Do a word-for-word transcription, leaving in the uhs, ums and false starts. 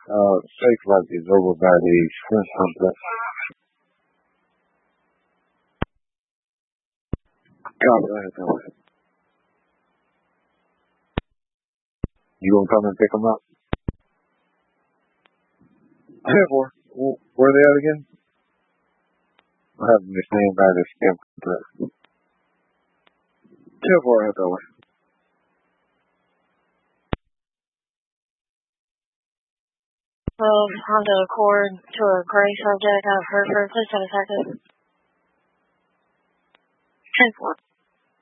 Uh, safe flight is over by the Sprint complex. Copy, go ahead, go ahead. You gonna come and pick them up? ten four. Where are they at again? I have them stand by the Sprint complex. ten four, head that way. Well, Honda Accord to a gray subject out of Hereford. Please have a second. ten four.